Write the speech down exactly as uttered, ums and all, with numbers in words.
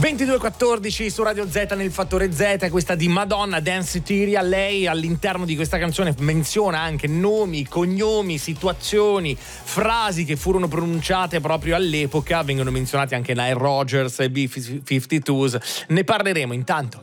ventidue e quattordici su Radio Z nel Fattore Z, questa di Madonna, Dance Citeria. Lei all'interno di questa canzone menziona anche nomi, cognomi, situazioni, frasi che furono pronunciate proprio all'epoca. Vengono menzionati anche Nile Rodgers e B cinquantadue. Ne parleremo intanto.